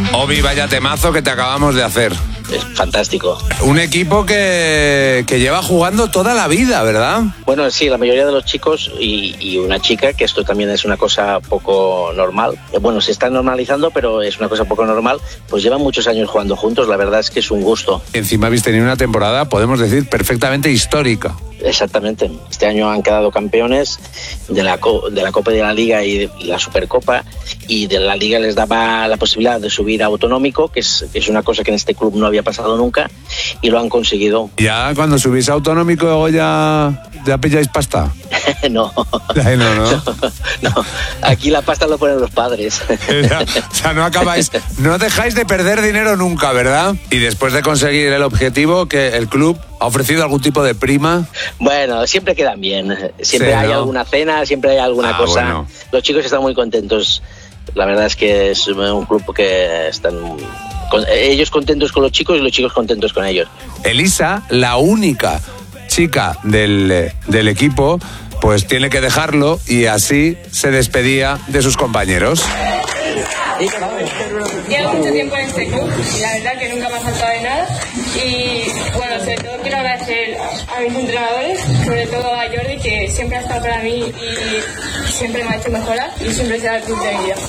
Obi, vaya temazo que te acabamos de hacer. Es fantástico. Un equipo que lleva jugando toda la vida, ¿verdad? Bueno, sí, la mayoría de los chicos y una chica, que esto también es una cosa poco normal. Bueno, se está normalizando, pero es una cosa poco normal. Pues llevan muchos años jugando juntos, la verdad es que es un gusto. Encima habéis tenido una temporada, podemos decir, perfectamente histórica. Exactamente. Este año han quedado campeones de la Copa de la Liga y la Supercopa, y de la Liga les daba la posibilidad de subir a autonómico, que es una cosa que en este club no había pasado nunca, y lo han conseguido. ¿Ya cuando subís a autonómico ya pilláis pasta? No. Ay, no. No, aquí la pasta lo ponen los padres. O sea, no acabáis, no dejáis de perder dinero nunca, ¿verdad? Y después de conseguir el objetivo, que el club ha ofrecido algún tipo de prima. Bueno, siempre quedan bien. Siempre Sí, hay ¿no? alguna cena, siempre hay alguna cosa. Bueno. Los chicos están muy contentos. La verdad es que es un club que están ellos contentos con los chicos y los chicos contentos con ellos. Elisa, la única chica del equipo, pues tiene que dejarlo, y así se despedía de sus compañeros. Llevo mucho tiempo en este club y la verdad que nunca me ha faltado de nada, y bueno, sobre todo quiero agradecer a mis entrenadores, sobre todo a Jordi, que siempre ha estado para mí y siempre me ha hecho mejorar, y siempre será el club de mi vida.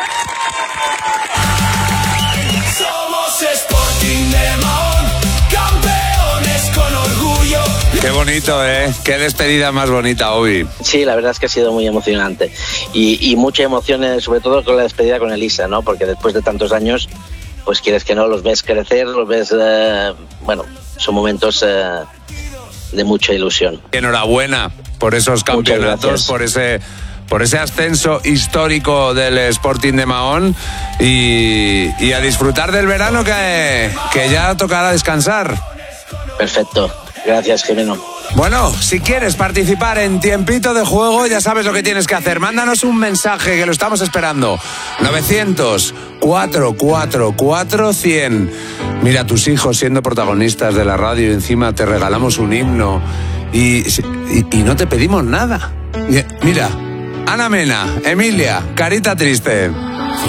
Somos Sporting de Mahón, campeones con orgullo. Qué bonito, ¿eh? Qué despedida más bonita, Obi. Sí, la verdad es que ha sido muy emocionante y mucha emoción, sobre todo con la despedida con Elisa, ¿no? Porque después de tantos años, pues quieres que no, los ves crecer, los ves, bueno, son momentos de mucha ilusión. Enhorabuena por esos campeonatos, por ese ascenso histórico del Sporting de Mahón, y a disfrutar del verano, que ya tocará descansar. Perfecto, gracias, Jimeno. Bueno, si quieres participar en Tiempito de Juego, ya sabes lo que tienes que hacer. Mándanos un mensaje, que lo estamos esperando. 900-444-100. Mira, tus hijos siendo protagonistas de la radio, y encima te regalamos un himno y no te pedimos nada. Mira, Ana Mena, Emilia, carita triste.